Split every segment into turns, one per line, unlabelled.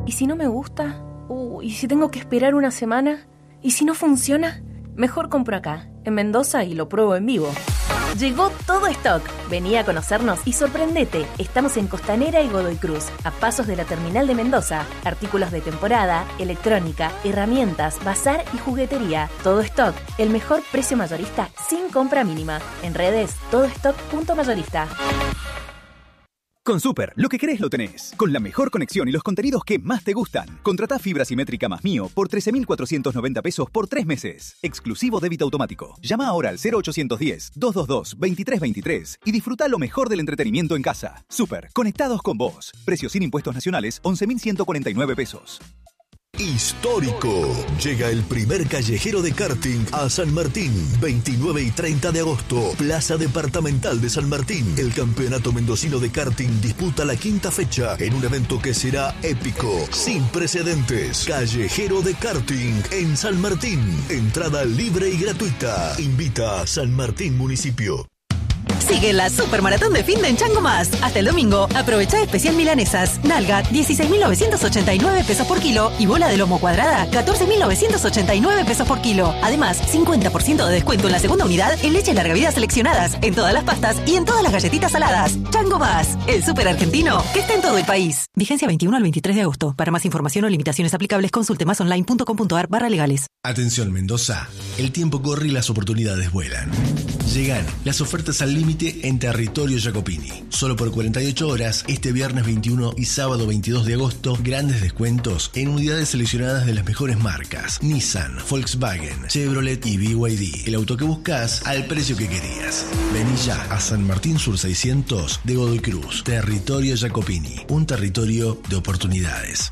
¿Y si no me gusta? ¿Y si tengo que esperar una semana? ¿Y si no funciona? Mejor compro acá, en Mendoza, y lo pruebo en vivo. Llegó Todo Stock. Vení a conocernos y sorprendete. Estamos en Costanera y Godoy Cruz, a pasos de la terminal de Mendoza. Artículos de temporada, electrónica, herramientas, bazar y juguetería. Todo Stock, el mejor precio mayorista sin compra mínima. En redes, todostock.mayorista.
Con Super, lo que querés lo tenés. Con la mejor conexión y los contenidos que más te gustan. Contratá fibra simétrica más Mío por 13.490 pesos por 3 meses. Exclusivo débito automático. Llama ahora al 0810-222-2323 y disfruta lo mejor del entretenimiento en casa. Super, conectados con vos. Precio sin impuestos nacionales, 11.149 pesos.
Histórico. Llega el primer callejero de karting a San Martín. 29 y 30 de agosto. Plaza Departamental de San Martín. El Campeonato Mendocino de Karting disputa la 5ª fecha en un evento que será épico, sin precedentes. Callejero de karting en San Martín. Entrada libre y gratuita. Invita a San Martín Municipio.
Sigue la Supermaratón de Finde en Chango Más. Hasta el domingo, aprovecha especial milanesas. Nalga, 16.989 pesos por kilo. Y bola de lomo cuadrada, 14.989 pesos por kilo. Además, 50% de descuento en la segunda unidad en leche larga vida seleccionadas, en todas las pastas y en todas las galletitas saladas. Chango Más, el súper argentino que está en todo el país. Vigencia 21 al 23 de agosto. Para más información o limitaciones aplicables, consulte másonline.com.ar/legales.
Atención Mendoza, el tiempo corre y las oportunidades vuelan. Llegan las ofertas al límite en Territorio Jacopini. Solo por 48 horas, este viernes 21 y sábado 22 de agosto, grandes descuentos en unidades seleccionadas de las mejores marcas: Nissan, Volkswagen, Chevrolet y BYD. El auto que buscas al precio que querías. Vení ya a San Martín Sur 600 de Godoy Cruz. Territorio Jacopini, un territorio de oportunidades.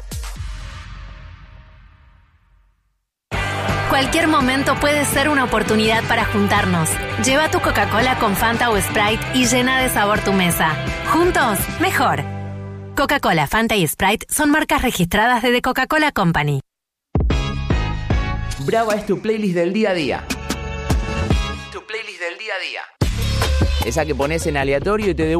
Cualquier momento puede ser una oportunidad para juntarnos. Lleva tu Coca-Cola con Fanta o Sprite y llena de sabor tu mesa. Juntos, mejor. Coca-Cola, Fanta y Sprite son marcas registradas de The Coca-Cola Company.
Brava es tu playlist del día a día. Tu playlist del día a día. Esa que pones en aleatorio y te